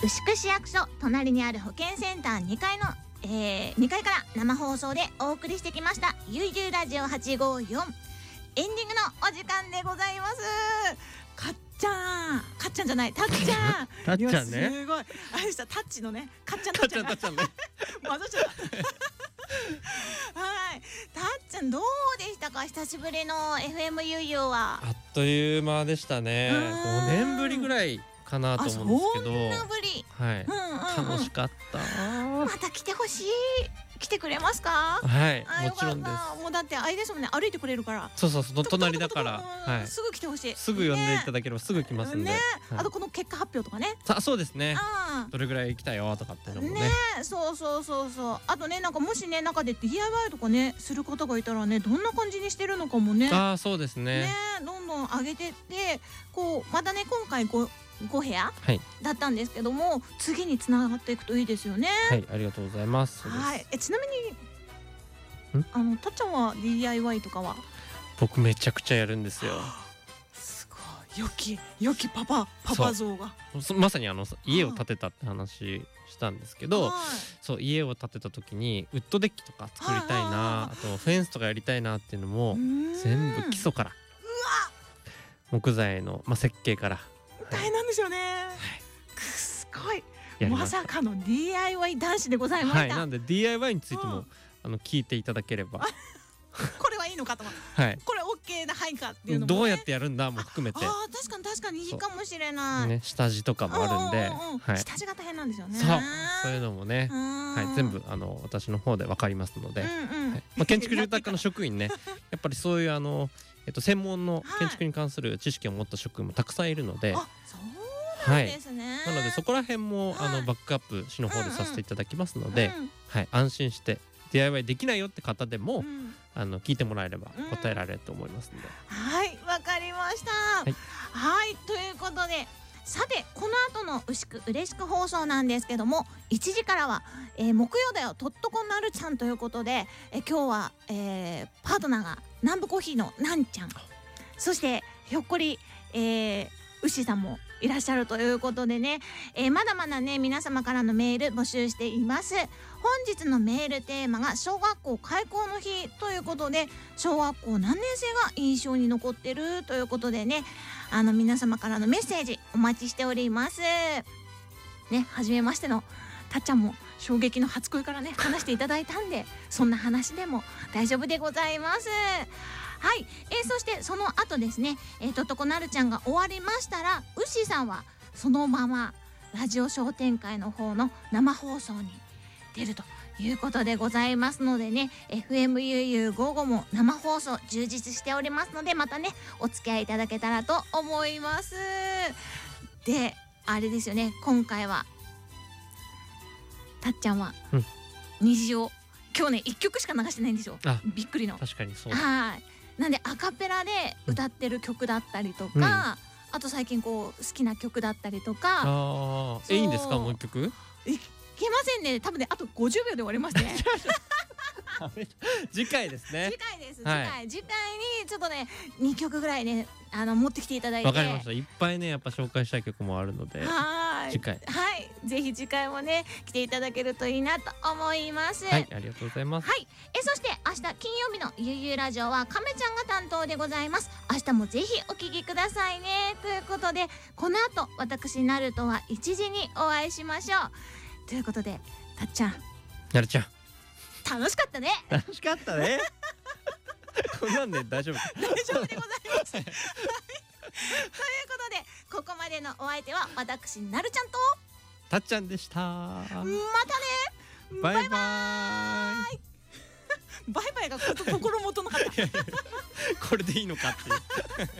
牛久市役所隣にある保健センター2階の、2階から生放送でお送りしてきましたゆいじゅうラジオ854、エンディングのお時間でございます。かっちゃんじゃない、たっちゃんたっちゃんね、 すごいあれしたタッチのね、かっちゃんたっちゃんね混ざっちゃったはい、たっちゃんどうでしたか、久しぶりの FM ゆいゆうは。 あっという間でしたね。5年ぶりぐらいかなと思うんですけど、 そんなぶり、 はい、楽しかった。 また来てほしい。来てくれますか。 はい、もちろんです。 もうだってあれですもんね、歩いてくれるから。 そう隣だから、はい、 すぐ来てほしい。 すぐ呼んでいただければすぐ来ますんで。 あとこの結果発表とかね。 そうですね。どれぐらい来たよとかってのもね。 そうあとね、なんかもしね中で DIY とかねする方がいたらね、どんな感じにしてるのかもね。 そうですね。 どんどん上げてってこうまたね、今回5部屋だったんですけども、次につながっていくといいですよね。 はい、ありがとうございます。 はい、ちなみにたっちゃんは DIY とかは？ 僕めちゃくちゃやるんですよ。 すごい、良きパパ像が。 まさに家を建てたって話したんですけど、そう家を建てた時にウッドデッキとか作りたいな、あとフェンスとかやりたいなっていうのも全部基礎から、木材の設計から大変なんですよね。すごい、まさかの DIY 男子でございました。 なんで DIY についても聞いていただければこれはいいのかとか、これ OK な範囲かっていうのもどうやってやるんだも含めて、 確かにいいかもしれない。 下地とかもあるんで、 下地が大変なんですよね。 そういうのもね、全部私の方で分かりますので、建築住宅課の職員ね、やっぱりそういう専門の建築に関する知識を持った職員もたくさんいるので、 そうなんですね。 なのでそこら辺もバックアップ市の方でさせていただきますので、安心して DIY できないよって方でも聞いてもらえれば答えられると思いますので。 はい、わかりました。はい、ということで、さてこの後の牛久うれしく放送なんですけども、1時からは、木曜だよとっとこなるちゃんということで、今日は、パートナーが南部コーヒーのなんちゃん、そしてひょっこり、牛さんもいらっしゃるということでね、まだまだね皆様からのメール募集しています。本日のメールテーマが小学校開校の日ということで、小学校何年生が印象に残ってるということでね、皆様からのメッセージお待ちしておりますね。初めましてのたっちゃんも衝撃の初恋からね話していただいたんで、そんな話でも大丈夫でございます。はい、そしてその後ですね、とっとこなるちゃんが終わりましたら、ウッシーさんはそのままラジオ商店会の方の生放送に出るということでございますのでね、 FMUU55 も生放送充実しておりますので、またねお付き合いいただけたらと思います。で、あれですよね、今回はたっちゃんは虹を今日ね1曲しか流してないんですよ。びっくりの。 確かにそう。 なんでアカペラで歌ってる曲だったりとか、あと最近こう好きな曲だったりとか。 いいんですか、もう一曲？ いけませんね、多分ねあと50秒で終わりますね。 次回ですね。 次回にちょっとね2曲ぐらいね持ってきていただいて。 わかりました。いっぱいねやっぱ紹介したい曲もあるので、次回ぜひ次回もね来ていただけるといいなと思います。 はい、ありがとうございます。 そして明日金曜日のゆうゆうラジオは亀ちゃんが担当でございます。明日もぜひお聞きくださいね。ということで、この後私なるとは1時にお会いしましょう。ということで、たっちゃん、 なるちゃん、 楽しかったね。 楽しかったね。こんなんで大丈夫？ 大丈夫でございます。ということで、ここまでのお相手は私なるちゃんとたっちゃんでした。 またね。 バイバイ。 バイバイが心もとなかった。 これでいいのかっていう。